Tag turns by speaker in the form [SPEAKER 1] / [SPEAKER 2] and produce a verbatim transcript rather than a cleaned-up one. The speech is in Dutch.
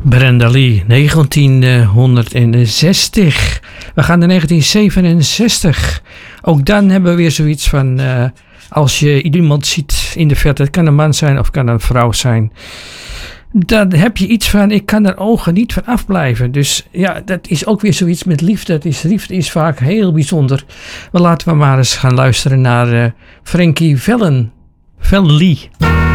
[SPEAKER 1] Brenda Lee, negentienhonderdzestig. We gaan naar negentien zevenenzestig. Ook dan hebben we weer zoiets van... Uh, als je iemand ziet in de verte, het kan een man zijn of kan een vrouw zijn... dan heb je iets van, ik kan er ogen niet van afblijven. Dus ja, dat is ook weer zoiets met liefde. Dat is, liefde is vaak heel bijzonder. Maar laten we maar eens gaan luisteren naar uh, Frankie Valli. Valli.